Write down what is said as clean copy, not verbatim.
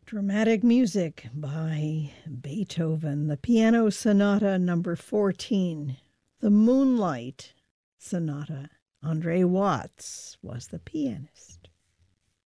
Dramatic music by Beethoven, the Piano Sonata number 14, the Moonlight Sonata. Andre Watts was the pianist.